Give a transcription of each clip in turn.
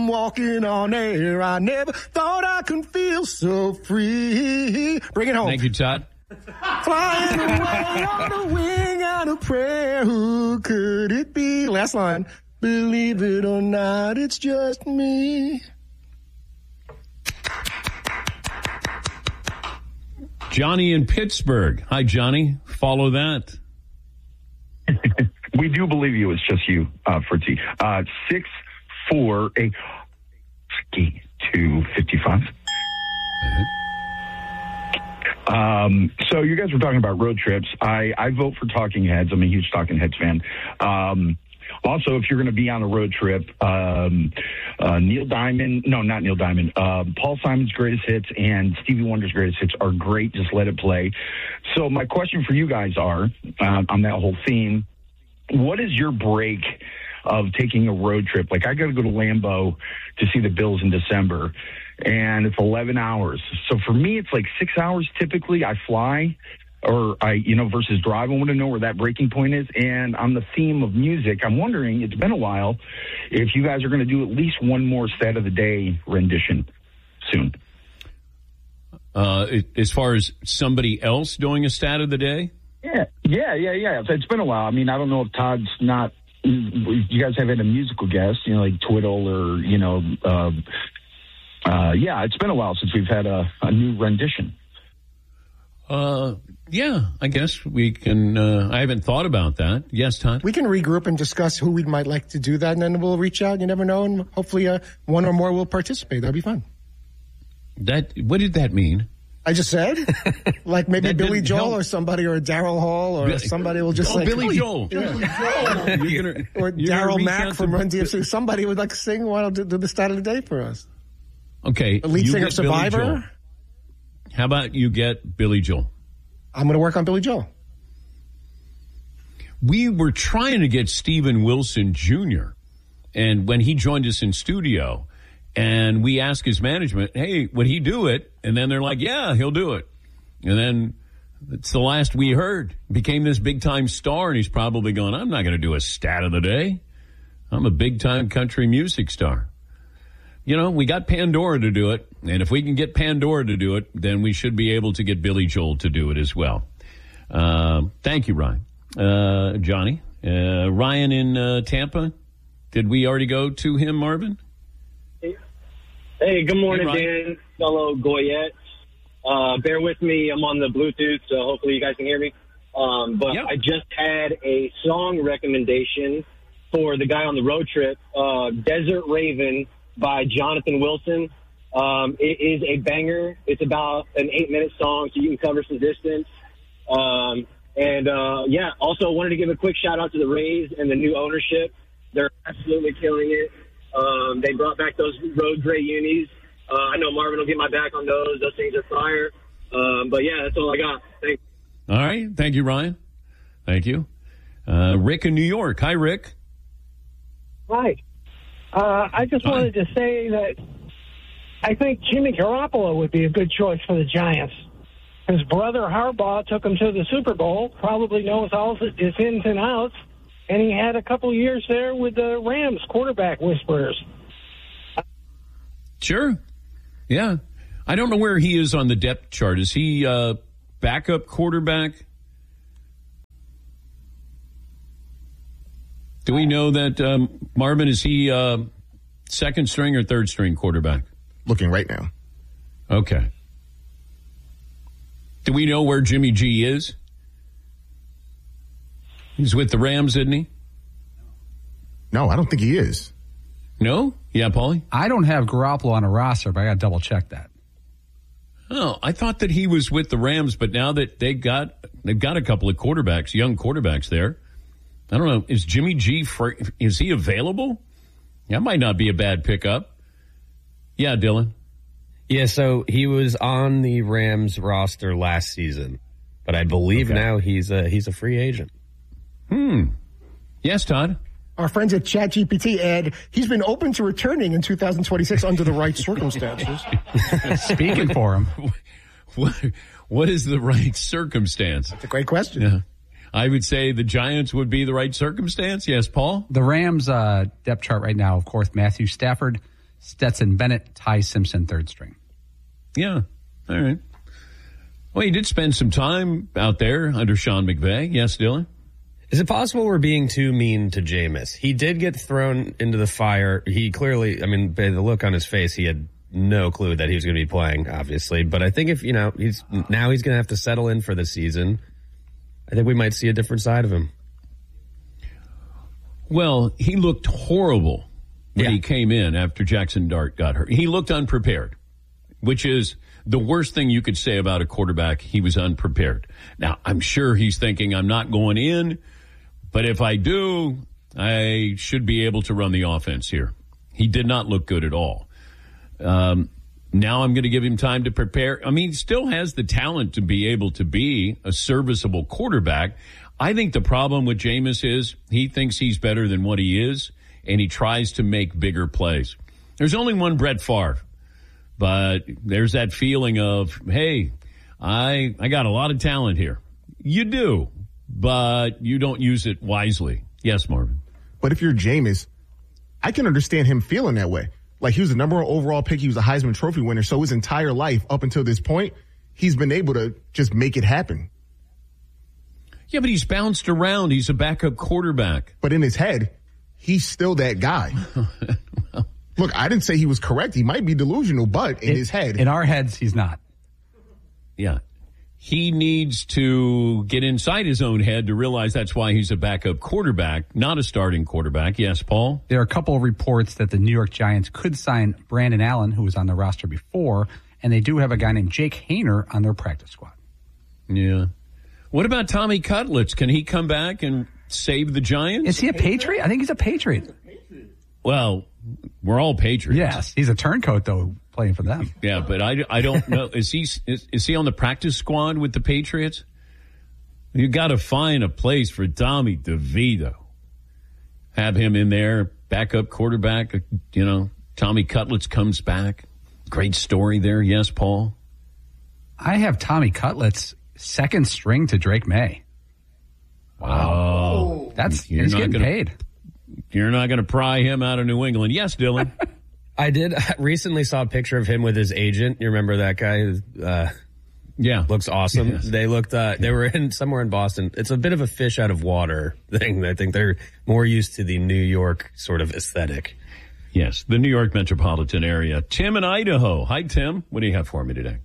walking on air. I never thought I could feel so free. Bring it home. Thank you, Todd. Flying away on a wing out of prayer. Who could it be? Last line. Believe it or not, it's just me. Johnny in Pittsburgh. Hi, Johnny. Follow that. We do believe you. It's just you, Fritzy. 648 255. So you guys were talking about road trips. I vote for Talking Heads. I'm a huge Talking Heads fan. Also, if you're going to be on a road trip, Neil Diamond, no, not Neil Diamond, Paul Simon's Greatest Hits and Stevie Wonder's Greatest Hits are great. Just let it play. So my question for you guys are, on that whole theme, what is your break of taking a road trip? Like, I got to go to Lambeau to see the Bills in December, and it's 11 hours. So for me, it's like 6 hours typically. I fly, or versus drive. I want to know where that breaking point is. And on the theme of music, I'm wondering, it's been a while, if you guys are going to do at least one more Stat of the Day rendition soon. As far as somebody else doing a Stat of the Day? Yeah. It's been a while. I mean, I don't know if Todd's not, you guys have had a musical guest, like Twiddle or, it's been a while since we've had a new rendition. Yeah, I guess we can. I haven't thought about that. Yes, Todd? We can regroup and discuss who we might like to do that, and then we'll reach out. You never know, and hopefully one or more will participate. That'll be fun. What did that mean? I just said, like maybe Billy Joel or somebody, or Daryl Hall, or somebody will just say Billy Joel. Yeah. Or Daryl Mack from Run DMC. Somebody would like sing. Why don't do the Stat of the Day for us? Okay, the lead singer of Survivor. How about you get Billy Joel? I'm going to work on Billy Joel. We were trying to get Steven Wilson Jr., and when he joined us in studio, and we asked his management, hey, would he do it? And then they're like, yeah, he'll do it. And then it's the last we heard. Became this big-time star, and he's probably going, I'm not going to do a Stat of the Day. I'm a big-time country music star. We got Pandora to do it, and if we can get Pandora to do it, then we should be able to get Billy Joel to do it as well. Thank you, Ryan. Johnny. Ryan in Tampa. Did we already go to him, Marvin? Hey, good morning, Dan, fellow Goyettes. Bear with me. I'm on the Bluetooth, so hopefully you guys can hear me. Yep. I just had a song recommendation for the guy on the road trip, Desert Raven, by Jonathan Wilson. It is a banger. It's about an 8-minute song, so you can cover some distance. Also wanted to give a quick shout out to the Rays and the new ownership. They're absolutely killing it. They brought back those road gray unis. I know Marvin will get my back on those. Those things are fire. That's all I got. Thanks. All right. Thank you, Ryan. Thank you. Rick in New York. Hi, Rick. Hi. I just wanted to say that I think Jimmy Garoppolo would be a good choice for the Giants. His brother Harbaugh took him to the Super Bowl, probably knows all his ins and outs, and he had a couple of years there with the Rams quarterback whisperers. Sure. Yeah. I don't know where he is on the depth chart. Is he backup quarterback? Do we know that, Marvin, is he second string or third string quarterback? Looking right now. Okay. Do we know where Jimmy G is? He's with the Rams, isn't he? No, I don't think he is. No? Yeah, Paulie? I don't have Garoppolo on a roster, but I got to double check that. Oh, I thought that he was with the Rams, but now that they've got a couple of quarterbacks, young quarterbacks there. I don't know. Is Jimmy G, is he available? That might not be a bad pickup. Yeah, Dylan. Yeah, so he was on the Rams roster last season, but I believe now he's a free agent. Yes, Todd. Our friends at ChatGPT, Ed, he's been open to returning in 2026 under the right circumstances. Speaking for him. What is the right circumstance? That's a great question. Yeah. I would say the Giants would be the right circumstance. Yes, Paul? The Rams depth chart right now, of course, Matthew Stafford, Stetson Bennett, Ty Simpson, third string. Yeah. All right. Well, he did spend some time out there under Sean McVay. Yes, Dylan? Is it possible we're being too mean to Jameis? He did get thrown into the fire. He clearly, by the look on his face, he had no clue that he was going to be playing, obviously. But I think if, he's going to have to settle in for the season. I think we might see a different side of him. Well, he looked horrible when he came in after Jackson Dart got hurt. He looked unprepared, which is the worst thing you could say about a quarterback. He was unprepared. Now, I'm sure he's thinking, I'm not going in, but if I do, I should be able to run the offense here. He did not look good at all. Now I'm going to give him time to prepare. He still has the talent to be able to be a serviceable quarterback. I think the problem with Jameis is he thinks he's better than what he is, and he tries to make bigger plays. There's only one Brett Favre, but there's that feeling of, hey, I got a lot of talent here. You do, but you don't use it wisely. Yes, Marvin. But if you're Jameis, I can understand him feeling that way. Like, he was the number one overall pick. He was a Heisman Trophy winner. So his entire life up until this point, he's been able to just make it happen. Yeah, but he's bounced around. He's a backup quarterback. But in his head, he's still that guy. Look, I didn't say he was correct. He might be delusional, but in his head. In our heads, he's not. Yeah. He needs to get inside his own head to realize that's why he's a backup quarterback, not a starting quarterback. Yes, Paul? There are a couple of reports that the New York Giants could sign Brandon Allen, who was on the roster before, and they do have a guy named Jake Haener on their practice squad. Yeah. What about Tommy Cutlets? Can he come back and save the Giants? Is he a Patriot? I think he's a Patriot. Well, we're all Patriots. Yes, he's a turncoat, though, playing for them. Yeah, but I don't know. Is he on the practice squad with the Patriots? You got to find a place for Tommy DeVito. Have him in there, backup quarterback. Tommy Cutlets comes back. Great story there. Yes, Paul? I have Tommy Cutlets second string to Drake May. Wow. He's getting paid. You're not going to pry him out of New England. Yes, Dylan. I recently saw a picture of him with his agent. You remember that guy? Yeah. Looks awesome. Yes. They were somewhere in Boston. It's a bit of a fish out of water thing. I think they're more used to the New York sort of aesthetic. Yes, the New York metropolitan area. Tim in Idaho. Hi, Tim. What do you have for me today?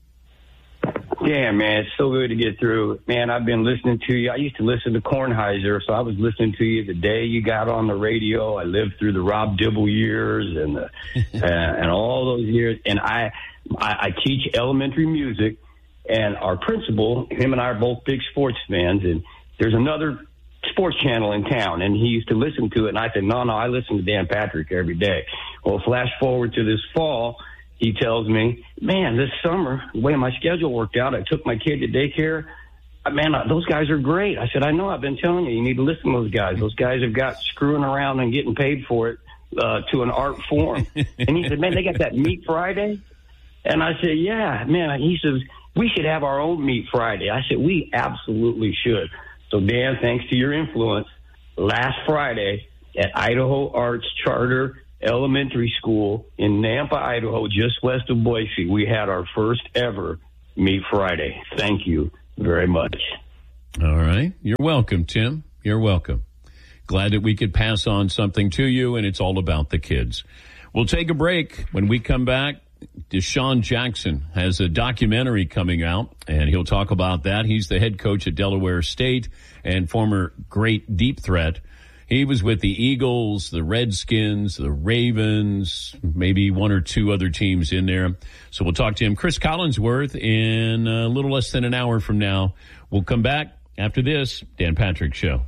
Yeah, man, it's so good to get through. Man, I've been listening to you. I used to listen to Kornheiser, so I was listening to you the day you got on the radio. I lived through the Rob Dibble years and and all those years. And I teach elementary music, and our principal, him and I are both big sports fans, and there's another sports channel in town, and he used to listen to it, and I said, no, I listen to Dan Patrick every day. Well, flash forward to this fall, he tells me, man, this summer, the way my schedule worked out, I took my kid to daycare. Man, those guys are great. I said, I know, I've been telling you need to listen to those guys. Those guys have got screwing around and getting paid for it to an art form. And he said, man, they got that Meat Friday? And I said, yeah, man. He says, we should have our own Meat Friday. I said, we absolutely should. So, Dan, thanks to your influence, last Friday at Idaho Arts Charter Elementary School in Nampa, Idaho, just west of Boise, we had our first ever Meat Friday. Thank you very much. All right. You're welcome, Tim. You're welcome. Glad that we could pass on something to you, and it's all about the kids. We'll take a break. When we come back, Deshaun Jackson has a documentary coming out, and he'll talk about that. He's the head coach at Delaware State and former great deep threat. He was with the Eagles, the Redskins, the Ravens, maybe one or two other teams in there. So we'll talk to him. Chris Collinsworth in a little less than an hour from now. We'll come back after this Dan Patrick Show.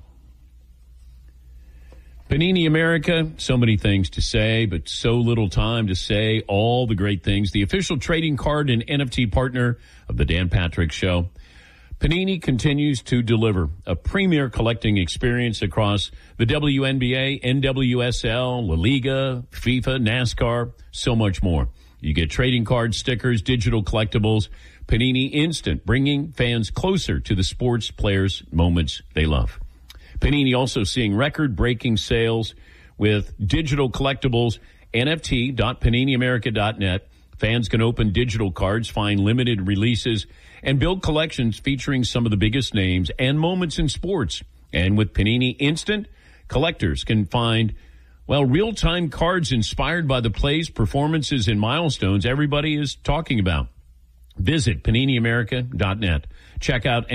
Panini America, so many things to say, but so little time to say all the great things. The official trading card and NFT partner of the Dan Patrick Show. Panini continues to deliver a premier collecting experience across the WNBA, NWSL, La Liga, FIFA, NASCAR, so much more. You get trading cards, stickers, digital collectibles, Panini Instant, bringing fans closer to the sports players' moments they love. Panini also seeing record-breaking sales with digital collectibles NFT.PaniniAmerica.net. Fans can open digital cards, find limited releases, and build collections featuring some of the biggest names and moments in sports. And with Panini Instant, collectors can find, well, real-time cards inspired by the plays, performances, and milestones everybody is talking about. Visit PaniniAmerica.net. Check out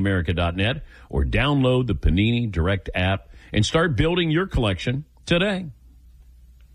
NFT.PaniniAmerica.net or download the Panini Direct app and start building your collection today.